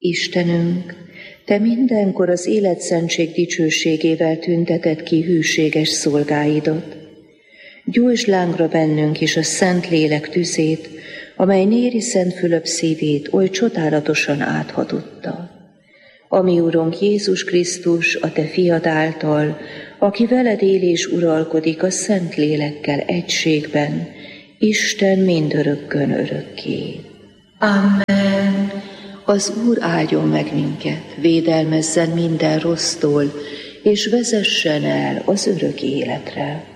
Istenünk, Te mindenkor az életszentség dicsőségével tünteted ki hűséges szolgáidat. Gyújtsd lángra bennünk is a Szent Lélek tüzét, amely Néri Szent Fülöp szívét oly csodálatosan áthatotta. Ami Urunk Jézus Krisztus, a Te fiad által, aki veled él és uralkodik a Szent Lélekkel egységben, Isten mindörökkön örökké. Amen. Az Úr áldjon meg minket, védelmezzen minden rossztól, és vezessen el az örök életre.